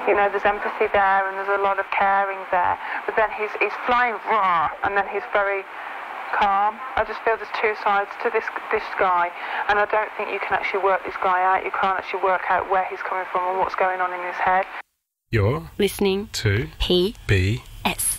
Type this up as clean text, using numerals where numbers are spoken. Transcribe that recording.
You know, there's empathy there and there's a lot of caring there. But then he's flying raw, and then he's very calm. I just feel there's two sides to this guy, and I don't think you can actually work this guy out. You can't actually work out where he's coming from and what's going on in his head. You're listening to PBS.